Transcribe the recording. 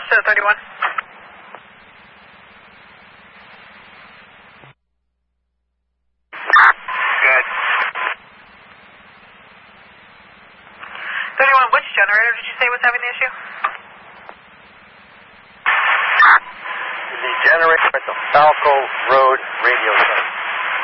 to 31. Good. 31, which generator did you say was having the issue? The generator at the Falco Road radio center.